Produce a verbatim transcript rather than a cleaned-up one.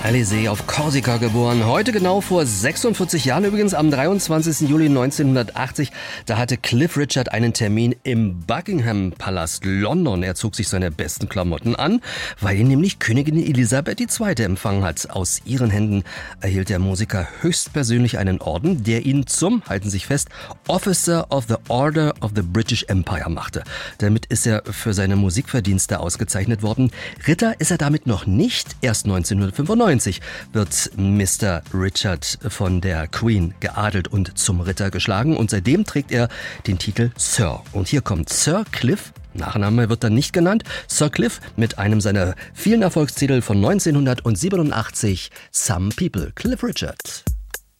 Alizée auf Korsika geboren. Heute genau vor sechsundvierzig Jahren, übrigens am dreiundzwanzigsten Juli neunzehnhundertachtzig. Da hatte Cliff Richard einen Termin im Buckingham Palast London. Er zog sich seine besten Klamotten an, weil ihn nämlich Königin Elisabeth die Zweite empfangen hat. Aus ihren Händen erhielt der Musiker höchstpersönlich einen Orden, der ihn zum, halten Sie sich fest, Officer of the Order of the British Empire machte. Damit ist er für seine Musikverdienste ausgezeichnet worden. Ritter ist er damit noch nicht. Erst neunzehnhundertfünfundneunzig wird Mister Richard von der Queen geadelt und zum Ritter geschlagen und seitdem trägt er den Titel Sir. Und hier kommt Sir Cliff, Nachname wird dann nicht genannt, Sir Cliff mit einem seiner vielen Erfolgstitel von neunzehnhundertsiebenundachtzig, Some People, Cliff Richard.